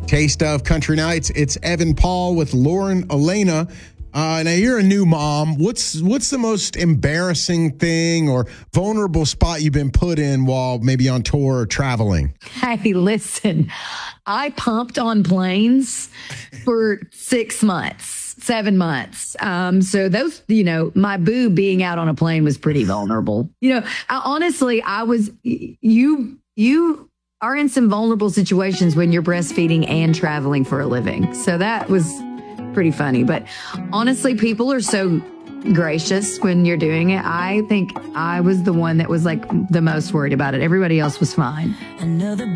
Taste of Country Nights. It's Evan Paul with Lauren Elena. Now you're a new mom. What's the most embarrassing thing or vulnerable spot you've been put in while maybe on tour or traveling? Hey, listen, I pumped on planes for 6 months, 7 months. So those, my boo being out on a plane was pretty vulnerable. You are in some vulnerable situations when you're breastfeeding and traveling for a living. So that was pretty funny. But honestly, people are so gracious when you're doing it. I think I was the one that was like the most worried about it. Everybody else was fine.